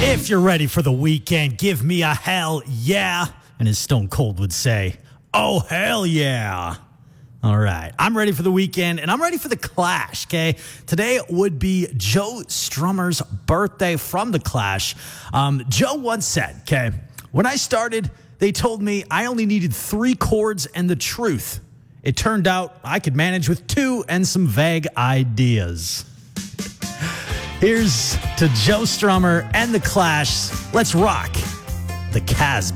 If you're ready for the weekend, give me a hell yeah. And as Stone Cold would say, oh, hell yeah. All right. I'm ready for the weekend, and I'm ready for the Clash, okay? Today would be Joe Strummer's birthday from the Clash. Joe once said, okay, when I started, they told me I only needed 3 chords and the truth. It turned out I could manage with 2 and some vague ideas. Here's to Joe Strummer and the Clash. Let's rock the Casbah.